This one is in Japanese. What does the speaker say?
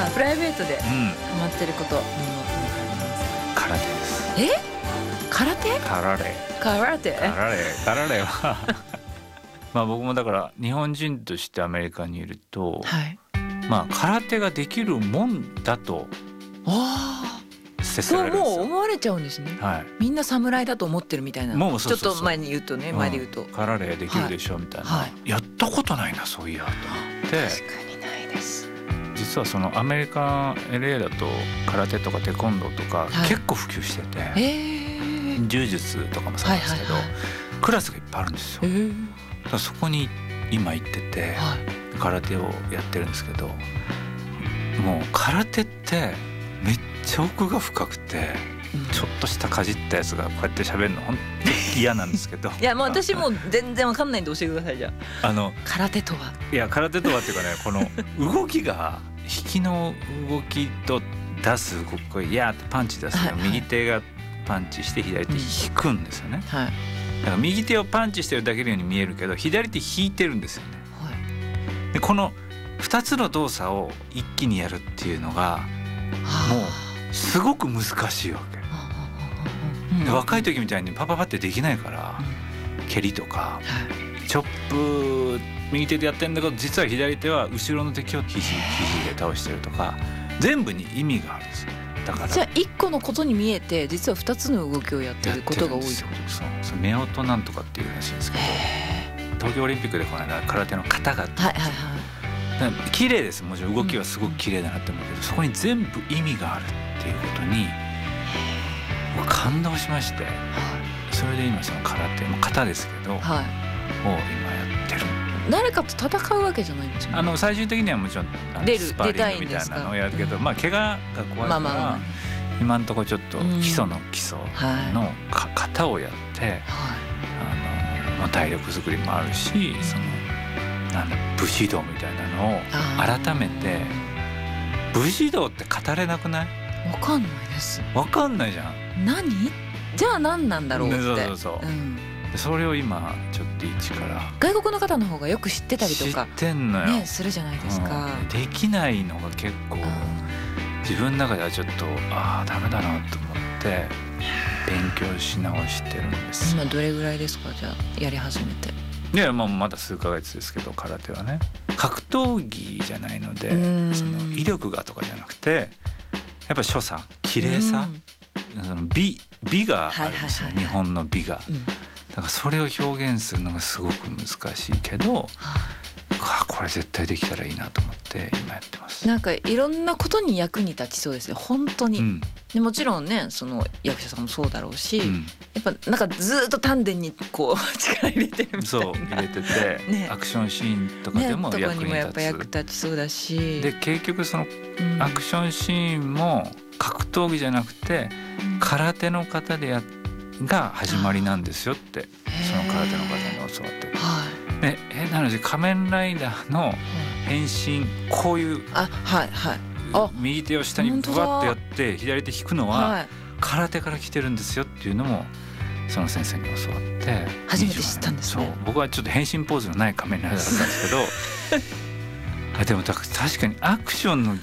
プライベートでハマってること、 空手です。 空手？ 空手はまあ僕もだから日本人としてアメリカにいると、まあ空手ができるもんだと接せられるんですよ。 そうもう思われちゃうんですね。みんな侍だと思ってるみたいな。 もうそうちょっと前に言うとね、前で言うと空手できるでしょみたいな、やったことないなそういやと思って。 確かにないです。 実はそのアメリカ LA だと空手とかテコンドーとか結構普及してて、柔術とかもそうなんですけど、クラスがいっぱいあるんですよ。だからそこに今行ってて、空手をやってるんですけど、もう空手ってめっちゃ奥が深くて、ちょっとしたかじったやつがこうやって喋るの本当に嫌なんですけどいやもう私も全然わかんないんで教えてください。じゃあ空手とは？ いや空手とはっていうかね、この動きが引きの動きと出す動き、これやーってパンチ出すの、右手がパンチして左手引くんですよね。だから右手をパンチしてるだけのように見えるけど左手引いてるんですよね。でこの2つの動作を一気にやるっていうのがもうすごく難しいわけ。で若い時みたいにパパパってできないから、蹴りとかチョップ右手でやってるんだけど実は左手は後ろの敵を肘で倒してるとか、全部に意味があるんですよ。だからじゃあ1個のことに見えて実は2つの動きをやってることが多い。 そう夫婦なんとかっていうらしいんですけど、東京オリンピックでこの間空手の型があって、綺麗です。もちろん動きはすごく綺麗だなって思うけど、そこに全部意味があるっていうことに感動しまして、それで今その空手も型ですけど、を今やってる。 誰かと戦うわけじゃないんですよね。 最終的にはもちろんスパーリングみたいなのをやるけど、怪我が怖いから今のところちょっと基礎の基礎の型をやって、体力作りもあるし、その武士道みたいなのを改めて。武士道って語れなくない？ わかんないです。 わかんないじゃん。 何？じゃあ何なんだろうって。 それを今ちょっと一から外国の方の方がよく知ってたりとか知ってんのよ、 するじゃないですか。 できないのが結構自分の中ではちょっとダメだなと思って勉強し直してるんです。 今どれぐらいですか？じゃあやり始めて。 いやまだ数ヶ月ですけど、空手はね格闘技じゃないので、その威力がとかじゃなくてやっぱ所作綺麗さ、その美があるんですよ、日本の美が。だからそれを表現するのがすごく難しいけど、これ絶対できたらいいなと思って今やってます。 なんかいろんなことに役に立ちそうですね本当に。でもちろんねその役者さんもそうだろうし、やっぱなんかずっと丹田にこう力入れてるみたいな。 そう入れてて、アクションシーンとかでも役に立つ。とかにもやっぱ役立ちそうだし。 で結局そのアクションシーンも格闘技じゃなくて空手の方が始まりなんですよって、その空手の方に教わってる。で変な話、仮面ライダーの変身、こういう右手を下にブワッとやって左手引くのは空手から来てるんですよっていうのもその先生に教わって初めて知ったんですね。 そう僕はちょっと変身ポーズのない仮面ライダーだったんですけどでも確かにアクションの